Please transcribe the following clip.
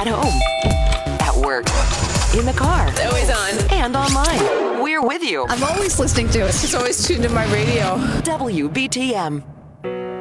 At home, at work, in the car, Always on. and online. We're with you. I'm always listening to it. It's always tuned to my radio. WBTM.